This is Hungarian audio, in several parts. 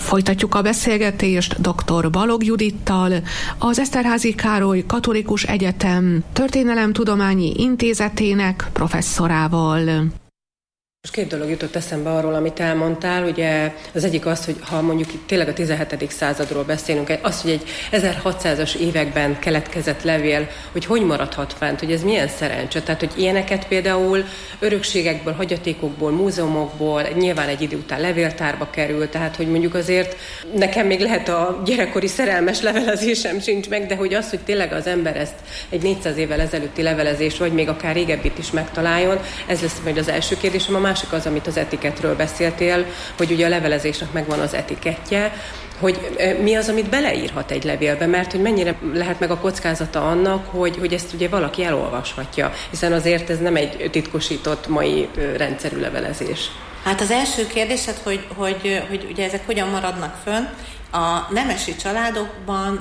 Folytatjuk a beszélgetést dr. Balogh Judittal, az Eszterházy Károly Katolikus Egyetem Történelemtudományi Intézetének professzorával. Most két dolog jutott eszembe arról, amit elmondtál. Ugye az egyik az, hogy ha mondjuk itt tényleg a 17. századról beszélünk, az, hogy egy 1600-as években keletkezett levél, hogy maradhat fent, hogy ez milyen szerencse. Tehát, hogy ilyeneket például örökségekből, hagyatékokból, múzeumokból, nyilván egy idő után levéltárba kerül, tehát, hogy mondjuk azért nekem még lehet a gyerekkori szerelmes levelezésem sincs meg, de hogy az, hogy tényleg az ember ezt egy 400 évvel ezelőtti levelezés, vagy még akár régebbit is megtaláljon, ez lesz majd az első kérdésem. A másik az, amit az etiketről beszéltél, hogy ugye a levelezésnek megvan az etikettje, hogy mi az, amit beleírhat egy levélbe, mert hogy mennyire lehet meg a kockázata annak, hogy ezt ugye valaki elolvashatja, hiszen azért ez nem egy titkosított mai rendszerű levelezés. Hát az első kérdésed, hogy ugye ezek hogyan maradnak fönn. A nemesi családokban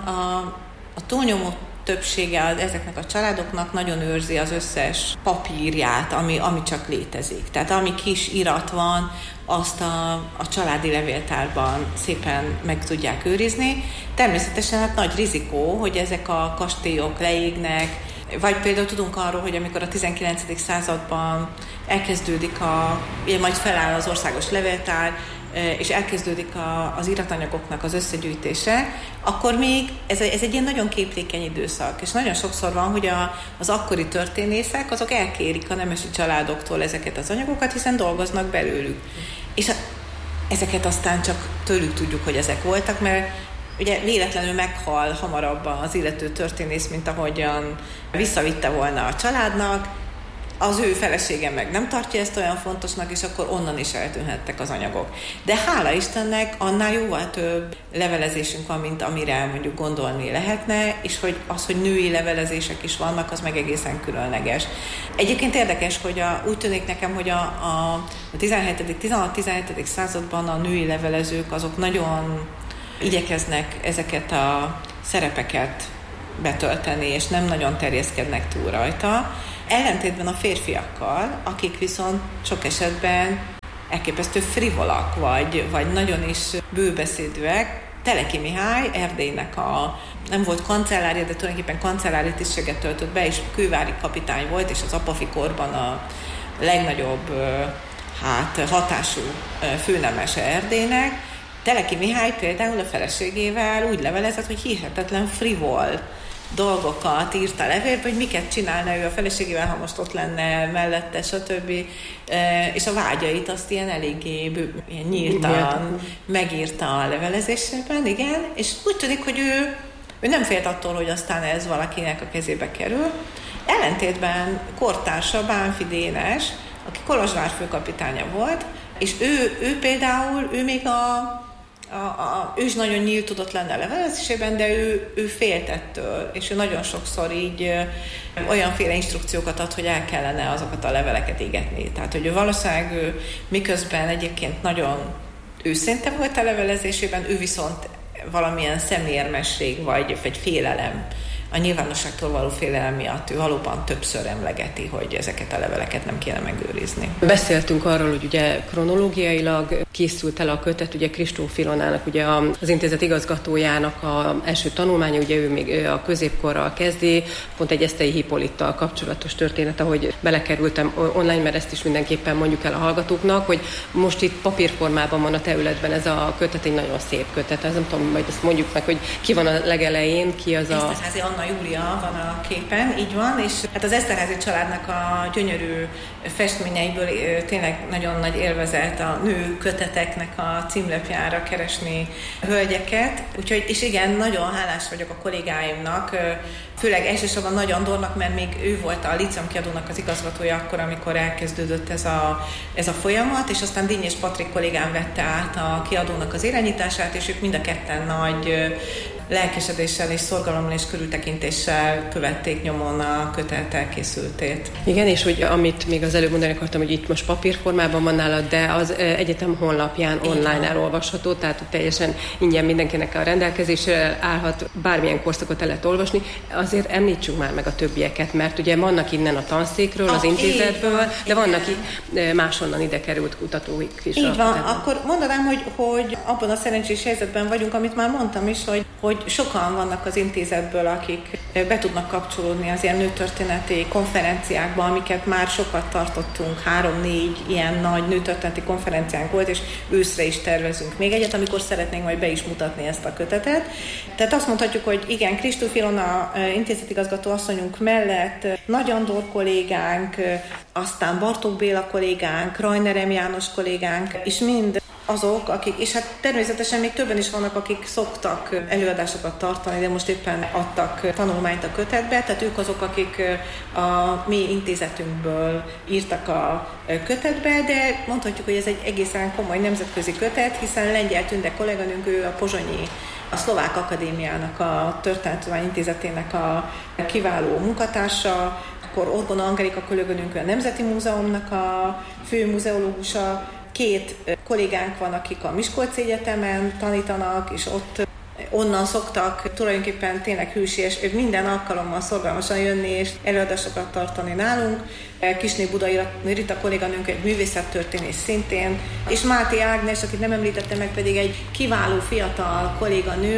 a túlnyomó többsége ezeknek a családoknak nagyon őrzi az összes papírját, ami csak létezik. Tehát ami kis irat van, azt a családi levéltárban szépen meg tudják őrizni. Természetesen hát nagy rizikó, hogy ezek a kastélyok leégnek, vagy például tudunk arról, hogy amikor a 19. században elkezdődik majd feláll az országos levéltár, és elkezdődik az iratanyagoknak az összegyűjtése, akkor még ez egy ilyen nagyon képlékeny időszak, és nagyon sokszor van, hogy az akkori történészek azok elkérik a nemesi családoktól ezeket az anyagokat, hiszen dolgoznak belőlük. És ezeket aztán csak tőlük tudjuk, hogy ezek voltak, mert ugye véletlenül meghal hamarabb az illető történész, mint ahogyan visszavitte volna a családnak, az ő felesége meg nem tartja ezt olyan fontosnak, és akkor onnan is eltűnhettek az anyagok. De hála Istennek annál jóval több levelezésünk van, mint amire mondjuk gondolni lehetne, és hogy női levelezések is vannak, az meg egészen különleges. Egyébként érdekes, hogy úgy tűnik nekem, hogy a 16-17. Században a női levelezők azok nagyon igyekeznek ezeket a szerepeket betölteni, és nem nagyon terjeszkednek túl rajta. Ellentétben a férfiakkal, akik viszont sok esetben elképesztő frivolak, vagy nagyon is bőbeszédűek. Teleki Mihály, Erdélynek nem volt kancellárja, de tulajdonképpen kancellári tisztséget töltött be, és kővári kapitány volt, és az apafi korban a legnagyobb hatású főnemese Erdélynek. Teleki Mihály például a feleségével úgy levelezett, hogy hihetetlen frivol dolgokat írt a levélbe, hogy miket csinálna ő a feleségével, ha most ott lenne mellette, stb. És a vágyait azt ilyen eléggé ilyen nyíltan megírta a levelezésében, igen, és úgy tűnik, hogy ő nem félt attól, hogy aztán ez valakinek a kezébe kerül. Ellentétben kortársa Bánffy Dénes, aki Kolozsvár főkapitánya volt, és ő például, ő még ő is nagyon nyílt tudott lenni a levelezésében, de ő félt ettől, és ő nagyon sokszor így olyanféle instrukciókat ad, hogy el kellene azokat a leveleket égetni. Tehát, hogy ő valószínűleg miközben egyébként nagyon őszinte volt a levelezésében, ő viszont valamilyen szemérmesség vagy félelem, a nyilvánosságtól való félelem miatt ő valóban többször emlegeti, hogy ezeket a leveleket nem kéne megőrizni. Beszéltünk arról, hogy ugye kronológiailag készült el a kötet, ugye Kristóf Ilonának, ugye az intézet igazgatójának az első tanulmánya, ugye ő még a középkorral kezdi, pont egy Esztei Hippolittal kapcsolatos történet, ahogy belekerültem online, mert ezt is mindenképpen mondjuk el a hallgatóknak, hogy most itt papírformában van a területben ez a kötet, egy nagyon szép kötet, ez nem tudom, majd ezt mondjuk meg, hogy ki van a legelején, ki az a... Eszterházy Anna Júlia van a képen, így van, és hát az Eszterházy családnak a gyönyörű festményeiből tényleg nagyon nagy élvezet a nő köteteknek a címlapjára keresni hölgyeket. Úgyhogy, és igen, nagyon hálás vagyok a kollégáimnak, főleg elsősorban Nagy Andornak, mert még ő volt a Líceum kiadónak az igazgatója akkor, amikor elkezdődött ez a folyamat, és aztán Díny és Patrik kollégám vette át a kiadónak az irányítását, és ők mind a ketten nagy lelkesedéssel és szorgalommal és körültekintéssel követték nyomon a kötet elkészültét. Igen, és hogy amit még az előbb mondani akartam, hogy itt most papírformában van nálad, de az egyetem honlapján online elolvasható, tehát teljesen ingyen mindenkinek a rendelkezésre állhat, bármilyen korszakot el lehet olvasni. Azért említsük már meg a többieket, mert ugye vannak innen a tanszékről, az intézetből, de vannak máshonnan ide került kutatóik is. Így van, akkor mondanám, hogy abban a szerencsés helyzetben vagyunk, amit már mondtam is, hogy sokan vannak az intézetből, akik be tudnak kapcsolódni az ilyen nőtörténeti konferenciákba, amiket már sokat tartottunk, 3-4 ilyen nagy nőtörténeti konferenciánk volt, és őszre is tervezünk még egyet, amikor szeretnénk majd be is mutatni ezt a kötetet. Tehát azt mondhatjuk, hogy igen, Kristóf Ilona intézetigazgató asszonyunk mellett Nagy Andor kollégánk, aztán Bartók Béla kollégánk, Rajner M. János kollégánk, és mind azok, akik, és hát természetesen még többen is vannak, akik szoktak előadásokat tartani, de most éppen adtak tanulmányt a kötetbe, tehát ők azok, akik a mi intézetünkből írtak a kötetbe, de mondhatjuk, hogy ez egy egészen komoly nemzetközi kötet, hiszen Lengyel Tünde kolléganőnk, ő a pozsonyi, a Szlovák Akadémiának, a Történetudományi Intézetének a kiváló munkatársa, akkor Orgona Angelika kolléganőnk, a Nemzeti Múzeumnak a fő muzeológusa, 2 kollégánk van, akik a Miskolci Egyetemen tanítanak, és ott onnan szoktak tulajdonképpen tényleg hűséges, ők minden alkalommal szorgalmasan jönni és előadásokat tartani nálunk. Kisné Budai Rita kolléganőnk egy művészettörténész szintén, és Máté Ágnes, akit nem említettem meg, pedig egy kiváló fiatal kolléganő,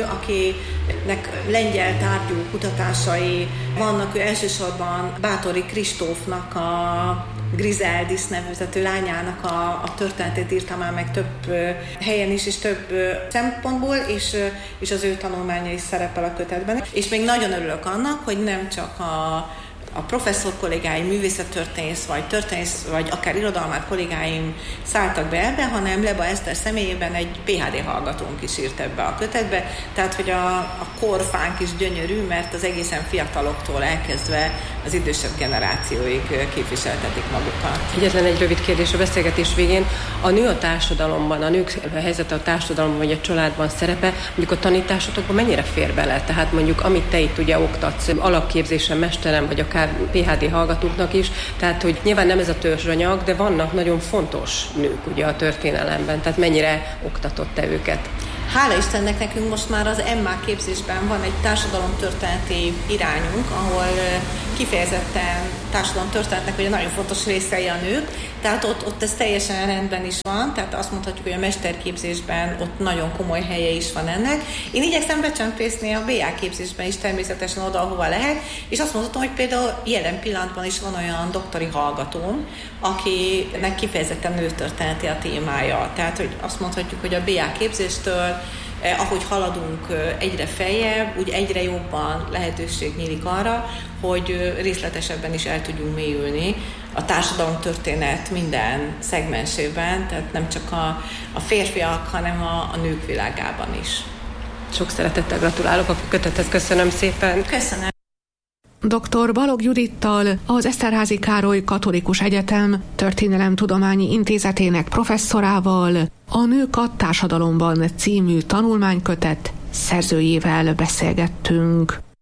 akinek lengyel tárgyú kutatásai vannak. Ő elsősorban Báthori Kristófnak a Griseldis nevezető lányának a történetét írta már meg több helyen is, és több szempontból, és az ő tanulmánya is szerepel a kötetben. És még nagyon örülök annak, hogy nem csak a professzor kollégáim, művészettörténész, vagy akár irodalmár kollégáim szálltak be ebbe, hanem Leba Eszter személyében egy PhD hallgatónk is írt ebbe a kötetbe, tehát hogy a korfánk is gyönyörű, mert az egészen fiataloktól elkezdve az idősebb generációig képviseltetik magukat. Egyetlen egy rövid kérdés a beszélgetés végén. A nő a társadalomban, a nők helyzete a társadalomban vagy a családban szerepe, mondjuk a tanításotokban mennyire fér bele? Tehát mondjuk amit te itt ugye oktatsz, alapképzésen, mesteren, vagy akár PhD hallgatóknak is, tehát hogy nyilván nem ez a törzsanyag, de vannak nagyon fontos nők ugye a történelemben, tehát mennyire oktatott te őket? Hála Istennek nekünk most már az MA képzésben van egy társadalomtörténeti irányunk, ahol kifejezetten társadalomtörténetnek ugye nagyon fontos részei a nők, tehát ott ez teljesen rendben is van, tehát azt mondhatjuk, hogy a mesterképzésben ott nagyon komoly helye is van ennek. Én igyekszem becsempészni a BA képzésben is természetesen oda, ahova lehet, és azt mondhatom, hogy például jelen pillanatban is van olyan doktori hallgatóm, akinek kifejezetten nőtörténeti a témája. Tehát hogy azt mondhatjuk, hogy a BA képzéstől ahogy haladunk egyre feljebb, úgy egyre jobban lehetőség nyílik arra, hogy részletesebben is el tudjunk mélyülni a társadalomtörténet minden szegmensében, tehát nem csak a férfiak, hanem a nők világában is. Sok szeretettel gratulálok a kötetet, köszönöm szépen. Köszönöm. Dr. Balogh Judittal, az Eszterházy Károly Katolikus Egyetem Történelemtudományi Intézetének professzorával a Nők a társadalomban című tanulmánykötet szerzőjével beszélgettünk.